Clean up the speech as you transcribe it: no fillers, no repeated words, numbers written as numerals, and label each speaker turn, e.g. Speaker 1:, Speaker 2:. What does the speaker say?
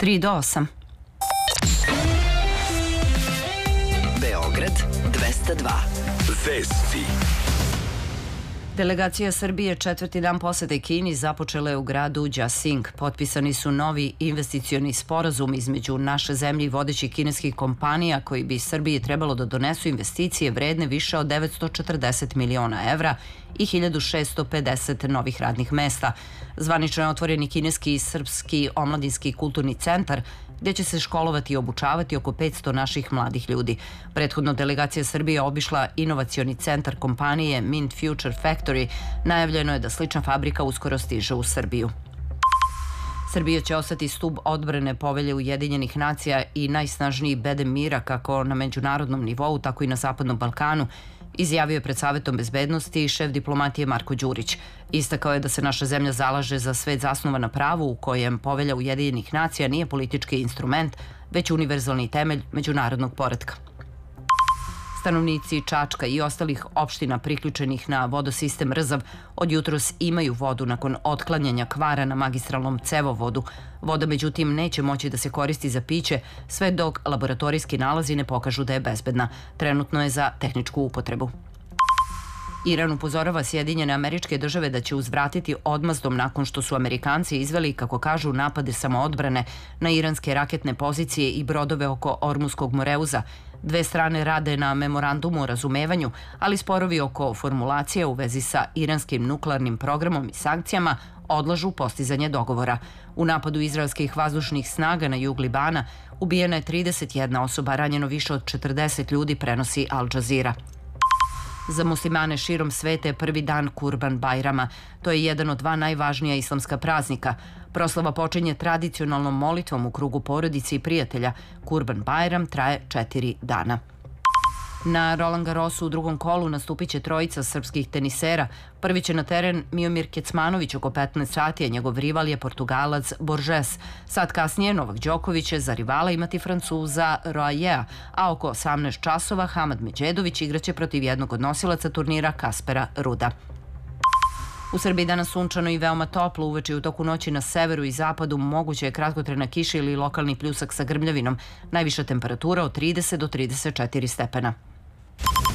Speaker 1: 3 do 8.
Speaker 2: Beograd 202. Vesti.
Speaker 1: Delegacija Srbije četvrti dan posete Kini započela je u gradu Jiaxing. Potpisani su novi investicioni sporazum između naše zemlje i vodećih kineskih kompanija koji bi Srbiji trebalo da donesu investicije vredne više od 940 miliona evra i 1650 novih radnih mesta. Zvanično je otvoren i kineski i srpski omladinski kulturni centar gdje će se školovati i obučavati oko 500 naših mladih ljudi. Prethodno delegacija Srbije obišla inovacioni centar kompanije Mint Future Factory. Najavljeno je da slična fabrika uskoro stiže u Srbiju. Srbija će ostati stub odbrane Povelje Ujedinjenih nacija i najsnažniji bedem mira kako na međunarodnom nivou, tako i na Zapadnom Balkanu, izjavio je pred Savetom bezbednosti šef diplomatije Marko Đurić. Istakao je da se naša zemlja zalaže za svet zasnovan na pravu u kojem Povelja Ujedinjenih nacija nije politički instrument, već univerzalni temelj međunarodnog poretka. Stanovnici Čačka i ostalih opština priključenih na vodosistem Rzav od jutros imaju vodu nakon otklanjanja kvara na magistralnom cevovodu. Voda, međutim, neće moći da se koristi za piće sve dok laboratorijski nalazi ne pokažu da je bezbedna. Trenutno je za tehničku upotrebu. Iran upozorava Sjedinjene Američke Države da će uzvratiti odmazdom nakon što su Amerikanci izveli, kako kažu, napade samoodbrane na iranske raketne pozicije i brodove oko Ormuskog Moreuza. Dve strane rade na memorandumu o razumevanju, ali sporovi oko formulacije u vezi sa iranskim nuklearnim programom i sankcijama odlažu postizanje dogovora. U napadu izraelskih vazdušnih snaga na jug Libana ubijena je 31 osoba, ranjeno više od 40 ljudi, prenosi Al Jazeera. Za muslimane širom sveta je prvi dan Kurban Bajrama. To je jedan od dva najvažnija islamska praznika. Proslava počinje tradicionalnom molitvom u krugu porodice i prijatelja. Kurban Bajram traje 4 dana. Na Roland Garrosu u drugom kolu nastupit će trojica srpskih tenisera. Prvi će na teren Miomir Kecmanović oko 15 sati, a njegov rival je Portugalac Borges. Sat kasnije Novak Đoković će za rivala imati Francuza Roajea, a oko 18 časova Hamad Međedović igraće protiv jednog od nosilaca turnira Kaspera Ruda. U Srbiji danas sunčano i veoma toplo, uveče i u toku noći na severu i zapadu moguće je kratkotrajna kiša ili lokalni pljusak sa grmljavinom. Najviša temperatura od 30 do 34 stepena.